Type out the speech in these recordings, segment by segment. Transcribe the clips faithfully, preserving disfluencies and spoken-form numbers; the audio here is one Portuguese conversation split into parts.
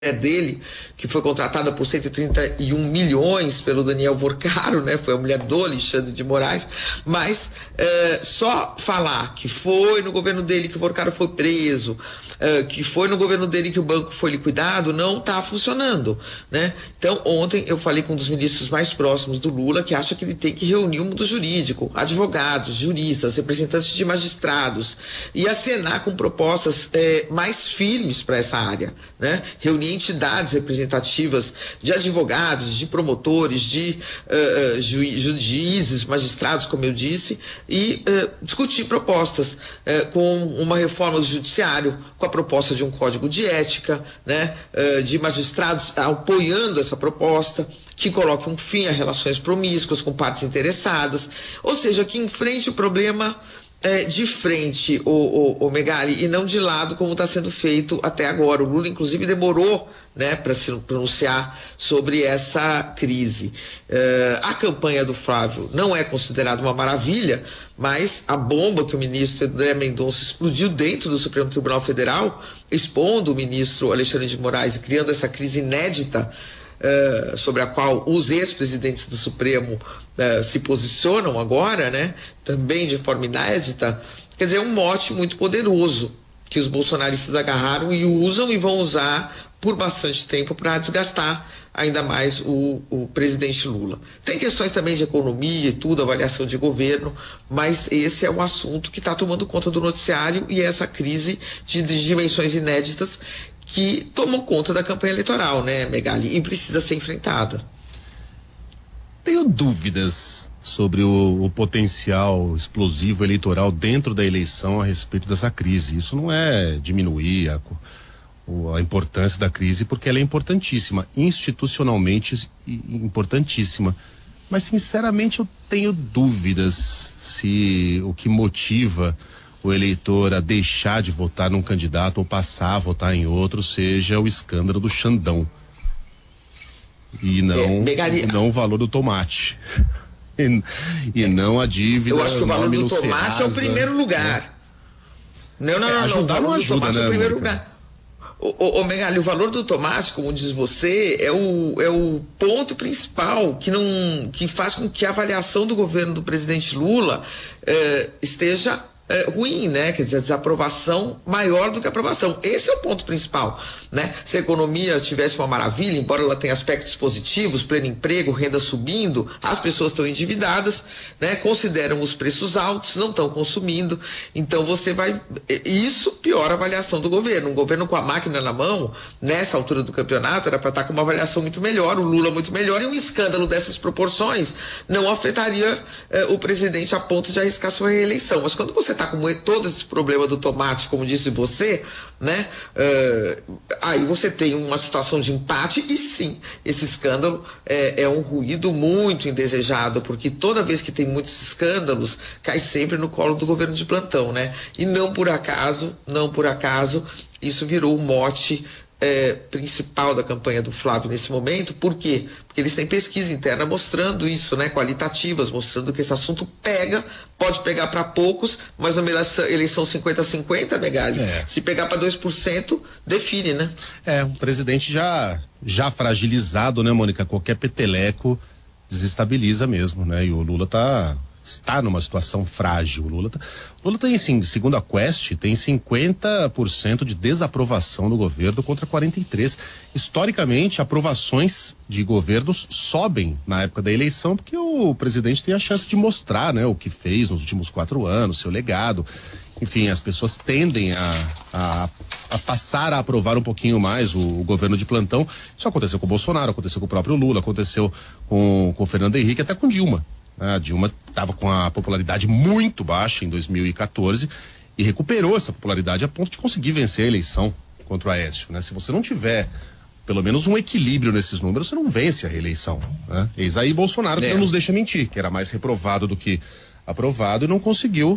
dele, que foi contratada por cento e trinta e um milhões pelo Daniel Vorcaro, né? Foi a mulher do Alexandre de Moraes, mas é, só falar que foi no governo dele que o Vorcaro foi preso, é, que foi no governo dele que o banco foi liquidado, não está funcionando, né? Então, ontem eu falei com um dos ministros mais próximos do Lula, que acha que ele tem que reunir o mundo jurídico, advogados, juristas, representantes de magistrados, e acenar com propostas é, mais firmes para essa área, né? Reunir entidades representativas de advogados, de promotores, de uh, uh, ju juízes, magistrados, como eu disse, e uh, discutir propostas uh, com uma reforma do judiciário, com a proposta de um código de ética, né, uh, de magistrados apoiando essa proposta, que coloque um fim a relações promíscuas com partes interessadas, ou seja, que enfrente o problema É, de frente, o, o, o Megali, e não de lado como está sendo feito até agora. O Lula, inclusive, demorou, né, para se pronunciar sobre essa crise. É, a campanha do Flávio não é considerada uma maravilha, mas a bomba que o ministro André Mendonça explodiu dentro do Supremo Tribunal Federal, expondo o ministro Alexandre de Moraes e criando essa crise inédita, Uh, sobre a qual os ex-presidentes do Supremo uh, se posicionam agora, né, também de forma inédita, quer dizer, um mote muito poderoso que os bolsonaristas agarraram e usam e vão usar por bastante tempo para desgastar ainda mais o, o presidente Lula. Tem questões também de economia e tudo, avaliação de governo, mas esse é um assunto que está tomando conta do noticiário, e é essa crise de, de dimensões inéditas que tomou conta da campanha eleitoral, né, Megali, e precisa ser enfrentada. Tenho dúvidas sobre o, o potencial explosivo eleitoral dentro da eleição a respeito dessa crise. Isso não é diminuir a, a importância da crise, porque ela é importantíssima, institucionalmente importantíssima. Mas, sinceramente, eu tenho dúvidas se o que motiva o eleitor a deixar de votar num candidato ou passar a votar em outro seja o escândalo do Xandão e não, é, não o valor do tomate e, e é. não a dívida. Eu acho que o valor do tomate Serasa, é o primeiro lugar, né? Não, não, é, não, ajudar não, não ajuda, né, é o primeiro lugar. O, o, o Megali, o valor do tomate, como diz você, é o, é o ponto principal que, não, que faz com que a avaliação do governo do presidente Lula eh, esteja É, ruim, né? Quer dizer, a desaprovação maior do que a aprovação. Esse é o ponto principal, né? Se a economia tivesse uma maravilha, embora ela tenha aspectos positivos, pleno emprego, renda subindo, as pessoas estão endividadas, né? Consideram os preços altos, não estão consumindo, então você vai... Isso piora a avaliação do governo. Um governo com a máquina na mão, nessa altura do campeonato, era para estar com uma avaliação muito melhor, o Lula muito melhor, e um escândalo dessas proporções não afetaria eh, o presidente a ponto de arriscar sua reeleição. Mas quando você está com todo esse problema do tomate, como disse você, né? Uh, aí você tem uma situação de empate, e sim, esse escândalo é, é um ruído muito indesejado, porque toda vez que tem muitos escândalos, cai sempre no colo do governo de plantão, né? E não por acaso, não por acaso, isso virou o mote É, principal da campanha do Flávio nesse momento. Por quê? Porque eles têm pesquisa interna mostrando isso, né? Qualitativas, mostrando que esse assunto pega, pode pegar para poucos, mas numa eleição cinquenta a cinquenta, Megali, é. se pegar para dois por cento, define, né? É, um presidente já, já fragilizado, né, Mônica? Qualquer peteleco desestabiliza mesmo, né? E o Lula tá... está numa situação frágil. O Lula, tá, Lula tem, sim, segundo a Quest, tem cinquenta por cento de desaprovação do governo contra quarenta e três por cento. Historicamente, aprovações de governos sobem na época da eleição, porque o presidente tem a chance de mostrar, né, o que fez nos últimos quatro anos, seu legado. Enfim, as pessoas tendem a, a, a passar a aprovar um pouquinho mais o, o governo de plantão. Isso aconteceu com o Bolsonaro, aconteceu com o próprio Lula, aconteceu com, com o Fernando Henrique, até com Dilma. A Dilma estava com a popularidade muito baixa em dois mil e quatorze e recuperou essa popularidade a ponto de conseguir vencer a eleição contra o Aécio, né? Se você não tiver pelo menos um equilíbrio nesses números, você não vence a reeleição, né? Eis aí Bolsonaro, que é. não nos deixa mentir, que era mais reprovado do que aprovado e não conseguiu,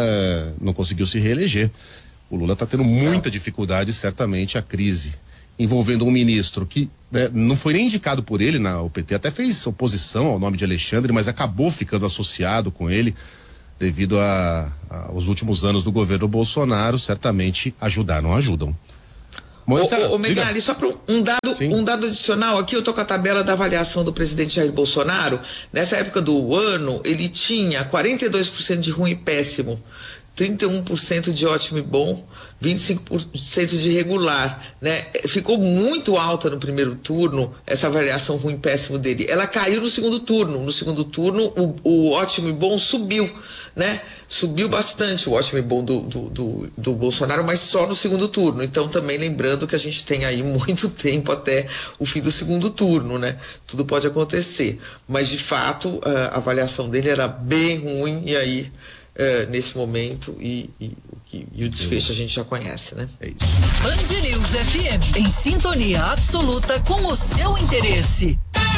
é, não conseguiu se reeleger. O Lula está tendo muita dificuldade, certamente, a crise envolvendo um ministro que, né, não foi nem indicado por ele na O P T, até fez oposição ao nome de Alexandre, mas acabou ficando associado com ele devido a, a, aos últimos anos do governo Bolsonaro. Certamente ajudar, não ajudam. Mônica, ô, ô, Megali, só para um dado, um dado adicional aqui, eu tô com a tabela da avaliação do presidente Jair Bolsonaro. Nessa época do ano, ele tinha quarenta e dois por cento de ruim e péssimo, trinta e um por cento de ótimo e bom, vinte e cinco por cento de regular, né? Ficou muito alta no primeiro turno essa avaliação ruim e péssimo dele. Ela caiu no segundo turno. No segundo turno, o, o ótimo e bom subiu, né? Subiu bastante o ótimo e bom do, do, do, do Bolsonaro, mas só no segundo turno. Então, também lembrando que a gente tem aí muito tempo até o fim do segundo turno, né? Tudo pode acontecer. Mas, de fato, a avaliação dele era bem ruim e aí, uh, nesse momento, e, e, e, e o desfecho a gente já conhece, né? É isso. Band News F M, em sintonia absoluta com o seu interesse.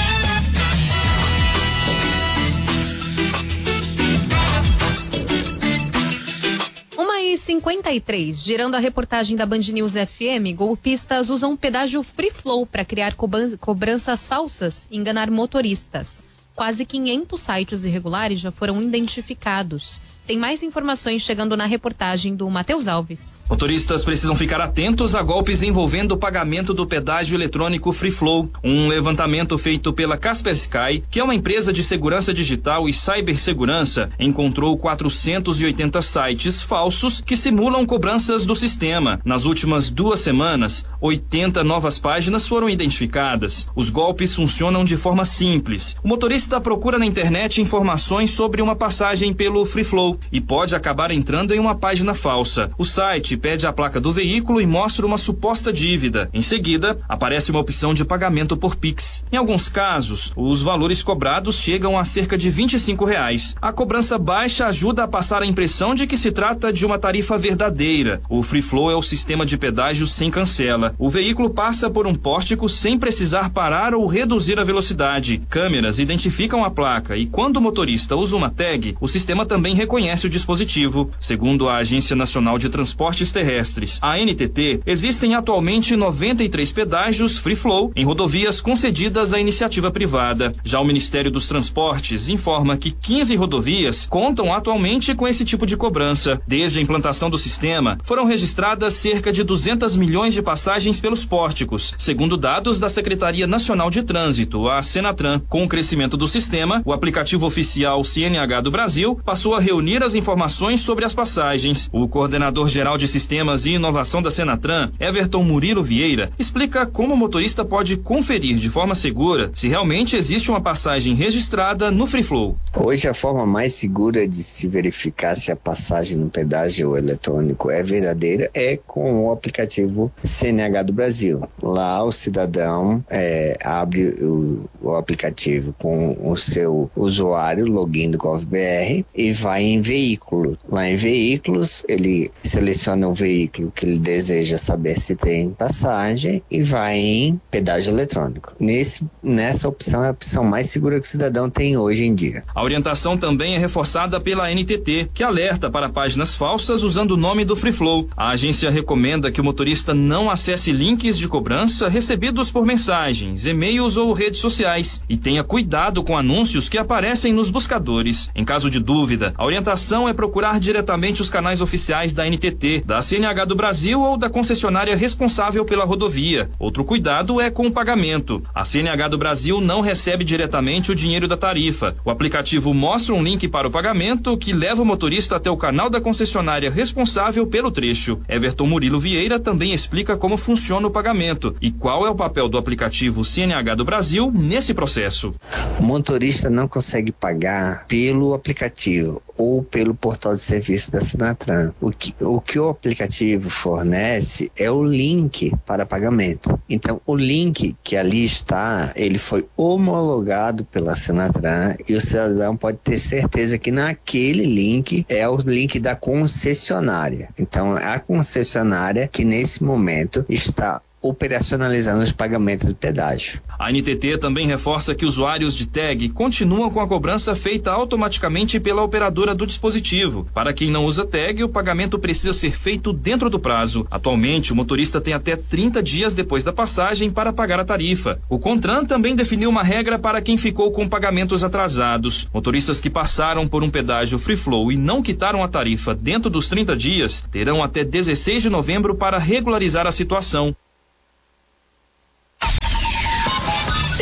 uma e cinquenta e três, girando a reportagem da Band News F M, golpistas usam pedágio Free Flow para criar cobranças falsas e enganar motoristas. Quase quinhentos sites irregulares já foram identificados. Tem mais informações chegando na reportagem do Matheus Alves. Motoristas precisam ficar atentos a golpes envolvendo o pagamento do pedágio eletrônico Free Flow. Um levantamento feito pela Kaspersky, que é uma empresa de segurança digital e cibersegurança, encontrou quatrocentos e oitenta sites falsos que simulam cobranças do sistema. Nas últimas duas semanas, oitenta novas páginas foram identificadas. Os golpes funcionam de forma simples. O motorista procura na internet informações sobre uma passagem pelo Free Flow e pode acabar entrando em uma página falsa. O site pede a placa do veículo e mostra uma suposta dívida. Em seguida, aparece uma opção de pagamento por Pix. Em alguns casos, os valores cobrados chegam a cerca de vinte e cinco reais. A cobrança baixa ajuda a passar a impressão de que se trata de uma tarifa verdadeira. O Free Flow é o sistema de pedágio sem cancela. O veículo passa por um pórtico sem precisar parar ou reduzir a velocidade. Câmeras identificam a placa e quando o motorista usa uma tag, o sistema também reconhece o dispositivo. Segundo a Agência Nacional de Transportes Terrestres, a N T T, existem atualmente noventa e três pedágios Free Flow em rodovias concedidas à iniciativa privada. Já o Ministério dos Transportes informa que quinze rodovias contam atualmente com esse tipo de cobrança. Desde a implantação do sistema, foram registradas cerca de duzentos milhões de passagens pelos pórticos, segundo dados da Secretaria Nacional de Trânsito, a Senatran. Com o crescimento do sistema, o aplicativo oficial C N H do Brasil passou a reunir as informações sobre as passagens. O coordenador-geral de Sistemas e Inovação da Senatran, Everton Murilo Vieira, explica como o motorista pode conferir de forma segura se realmente existe uma passagem registrada no Free Flow. Hoje a forma mais segura de se verificar se a passagem no pedágio eletrônico é verdadeira é com o aplicativo C N H do Brasil. Lá o cidadão é, abre o, o aplicativo com o seu usuário, login do GovBR, e vai em veículo. Lá em veículos, ele seleciona o veículo que ele deseja saber se tem passagem e vai em pedágio eletrônico. Nesse, nessa opção é a opção mais segura que o cidadão tem hoje em dia. A orientação também é reforçada pela N T T, que alerta para páginas falsas usando o nome do Free Flow. A agência recomenda que o motorista não acesse links de cobrança recebidos por mensagens, e-mails ou redes sociais e tenha cuidado com anúncios que aparecem nos buscadores. Em caso de dúvida, a orientação é procurar diretamente os canais oficiais da N T T, da C N H do Brasil ou da concessionária responsável pela rodovia. Outro cuidado é com o pagamento. A C N H do Brasil não recebe diretamente o dinheiro da tarifa. O aplicativo mostra um link para o pagamento que leva o motorista até o canal da concessionária responsável pelo trecho. Everton Murilo Vieira também explica como funciona o pagamento e qual é o papel do aplicativo C N H do Brasil nesse processo. O motorista não consegue pagar pelo aplicativo ou pelo portal de serviço da Senatran. O que, o que o aplicativo fornece é o link para pagamento. Então, o link que ali está, ele foi homologado pela Senatran e o cidadão pode ter certeza que naquele link é o link da concessionária. Então, é a concessionária que nesse momento está operacionalizando os pagamentos do pedágio. A N T T também reforça que usuários de tag continuam com a cobrança feita automaticamente pela operadora do dispositivo. Para quem não usa tag, o pagamento precisa ser feito dentro do prazo. Atualmente, o motorista tem até trinta dias depois da passagem para pagar a tarifa. O CONTRAN também definiu uma regra para quem ficou com pagamentos atrasados. Motoristas que passaram por um pedágio Free Flow e não quitaram a tarifa dentro dos trinta dias terão até dezesseis de novembro para regularizar a situação.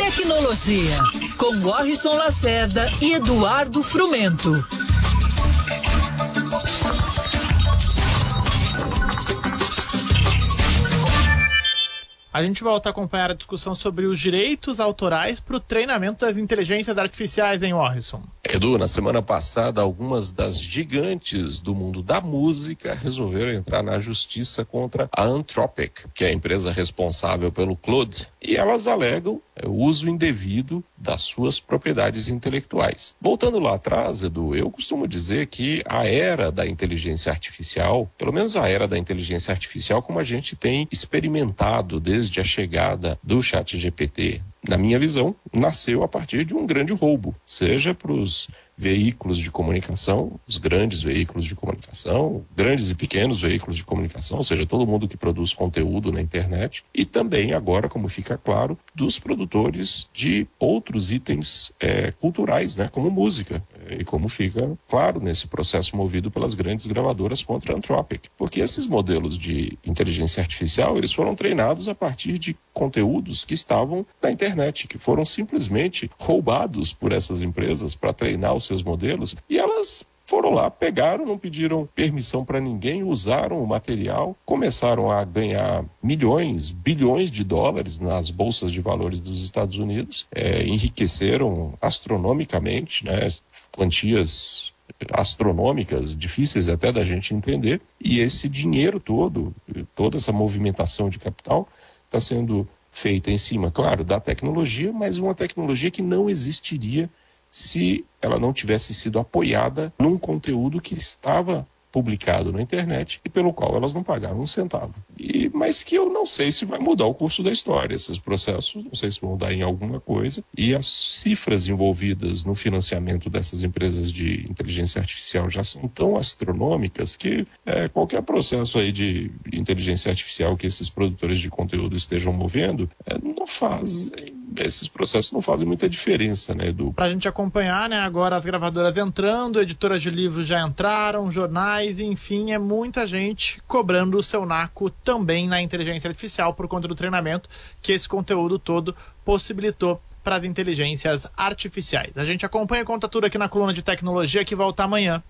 Tecnologia, com Morrison Lacerda e Eduardo Frumento. A gente volta a acompanhar a discussão sobre os direitos autorais para o treinamento das inteligências artificiais em Morrison. Edu, na semana passada, algumas das gigantes do mundo da música resolveram entrar na justiça contra a Anthropic, que é a empresa responsável pelo Claude, e elas alegam o uso indevido das suas propriedades intelectuais. Voltando lá atrás, Edu, eu costumo dizer que a era da inteligência artificial, pelo menos a era da inteligência artificial como a gente tem experimentado desde a chegada do ChatGPT, na minha visão, nasceu a partir de um grande roubo, seja para os veículos de comunicação, os grandes veículos de comunicação, grandes e pequenos veículos de comunicação, ou seja, todo mundo que produz conteúdo na internet, e também agora, como fica claro, dos produtores de outros itens é, culturais, né, como música, e como fica claro nesse processo movido pelas grandes gravadoras contra a Anthropic, porque esses modelos de inteligência artificial, eles foram treinados a partir de conteúdos que estavam na internet, que foram simplesmente roubados por essas empresas para treinar os seus modelos, e elas foram lá, pegaram, não pediram permissão para ninguém, usaram o material, começaram a ganhar milhões, bilhões de dólares nas bolsas de valores dos Estados Unidos, é, enriqueceram astronomicamente, né, quantias astronômicas, difíceis até da gente entender, e esse dinheiro todo, toda essa movimentação de capital está sendo feita em cima, claro, da tecnologia, mas uma tecnologia que não existiria se ela não tivesse sido apoiada num conteúdo que estava publicado na internet e pelo qual elas não pagaram um centavo. E, mas que eu não sei se vai mudar o curso da história. Esses processos, não sei se vão dar em alguma coisa. E as cifras envolvidas no financiamento dessas empresas de inteligência artificial já são tão astronômicas que é, qualquer processo aí de inteligência artificial que esses produtores de conteúdo estejam movendo, é, não faz... esses processos não fazem muita diferença, né, Edu? Pra gente acompanhar, né, agora as gravadoras entrando, editoras de livros já entraram, jornais, enfim, é muita gente cobrando o seu naco também na inteligência artificial por conta do treinamento que esse conteúdo todo possibilitou para as inteligências artificiais. A gente acompanha e conta tudo aqui na coluna de tecnologia que volta amanhã.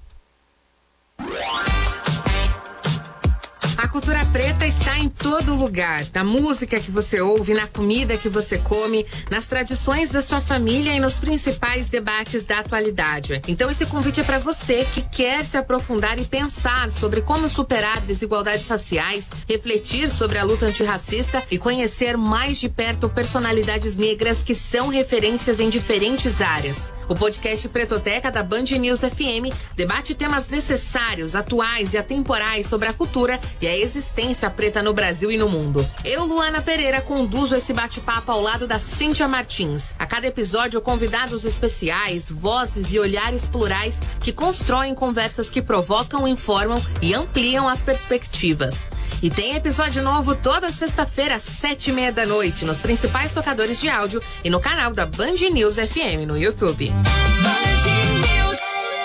A cultura preta está em todo lugar, na música que você ouve, na comida que você come, nas tradições da sua família e nos principais debates da atualidade. Então esse convite é para você que quer se aprofundar e pensar sobre como superar desigualdades raciais, refletir sobre a luta antirracista e conhecer mais de perto personalidades negras que são referências em diferentes áreas. O podcast Pretoteca da Band News F M debate temas necessários, atuais e atemporais sobre a cultura e a existência preta no Brasil e no mundo. Eu, Luana Pereira, conduzo esse bate-papo ao lado da Cíntia Martins. A cada episódio, convidados especiais, vozes e olhares plurais que constroem conversas que provocam, informam e ampliam as perspectivas. E tem episódio novo toda sexta-feira, às sete e meia da noite, nos principais tocadores de áudio e no canal da Band News F M no YouTube. Band News.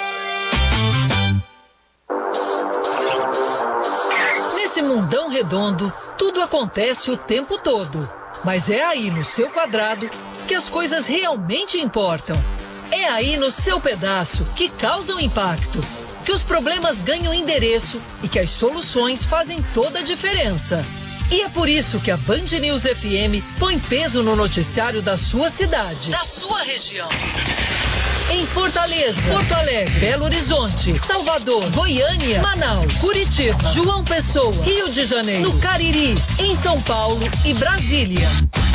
Nesse mundão redondo, tudo acontece o tempo todo. Mas é aí no seu quadrado que as coisas realmente importam. É aí no seu pedaço que causam impacto, que os problemas ganham endereço e que as soluções fazem toda a diferença. E é por isso que a Band News F M põe peso no noticiário da sua cidade, da sua região. Em Fortaleza, Porto Alegre, Belo Horizonte, Salvador, Goiânia, Manaus, Curitiba, João Pessoa, Rio de Janeiro, no Cariri, em São Paulo e Brasília.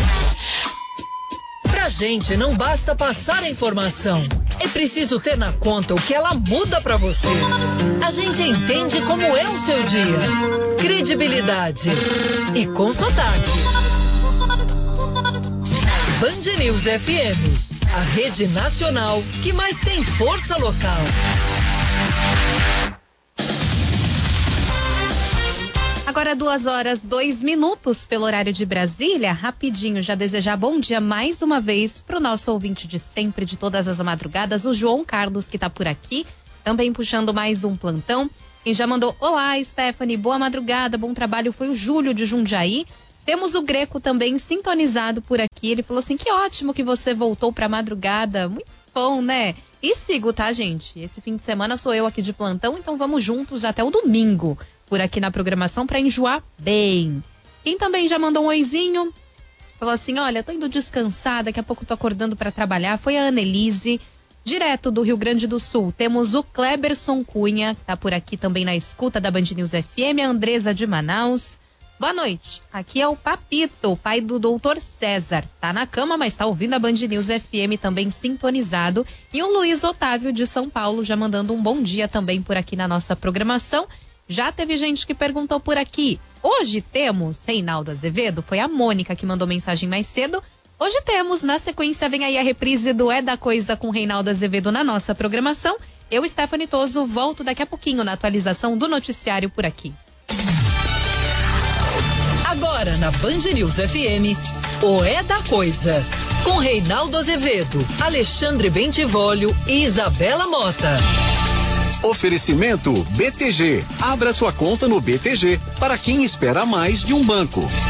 Pra gente não basta passar a informação, é preciso ter na conta o que ela muda pra você. A gente entende como é o seu dia. Credibilidade e com sotaque. Band News F M, a rede nacional que mais tem força local. Agora duas horas, dois minutos pelo horário de Brasília. Rapidinho, já desejar bom dia mais uma vez pro nosso ouvinte de sempre, de todas as madrugadas, o João Carlos, que tá por aqui, também puxando mais um plantão. Quem já mandou olá, Stephanie, boa madrugada, bom trabalho, foi o Júlio de Jundiaí. Temos o Greco também sintonizado por aqui. Ele falou assim, que ótimo que você voltou pra madrugada. Muito bom, né? E sigo, tá, gente? Esse fim de semana sou eu aqui de plantão, então vamos juntos até o domingo por aqui na programação pra enjoar bem. Quem também já mandou um oizinho, falou assim, olha, tô indo descansar, daqui a pouco tô acordando pra trabalhar. Foi a Annelise, direto do Rio Grande do Sul. Temos o Kleberson Cunha, que tá por aqui também na escuta da Band News F M, a Andresa de Manaus. Boa noite, aqui é o Papito, pai do doutor César. Tá na cama, mas tá ouvindo a Band News F M também sintonizado. E o Luiz Otávio de São Paulo já mandando um bom dia também por aqui na nossa programação. Já teve gente que perguntou por aqui. Hoje temos Reinaldo Azevedo, foi a Mônica que mandou mensagem mais cedo. Hoje temos, na sequência vem aí a reprise do É da Coisa com Reinaldo Azevedo na nossa programação. Eu, Stephanie Toso, volto daqui a pouquinho na atualização do noticiário por aqui. Agora na Band News F M, o É da Coisa, com Reinaldo Azevedo, Alexandre Bentivolio e Isabela Mota. Oferecimento B T G. Abra sua conta no B T G para quem espera mais de um banco.